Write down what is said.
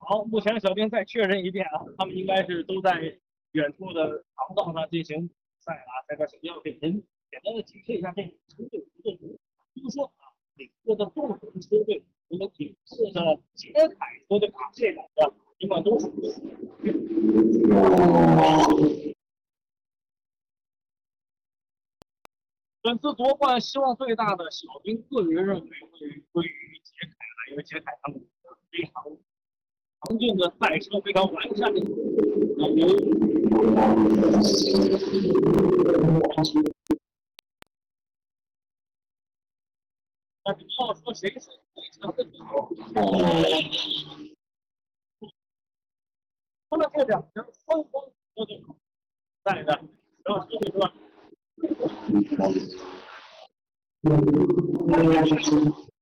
好，目前小兵再确认一遍啊，他们应该是都在远处的航道上进行赛啊。在这小兵要给您简单的解释一下这个车队活动。比如说啊，每个的动能车队和警示的捷凯车队啊，这两个尽管都是本次夺冠希望最大的小兵个人认为会归于捷凯了，因为捷凯他们非常强劲的赛车，非常完善的但是要说谁是最强的对手，除了这两支双方车队在的，然后车队说。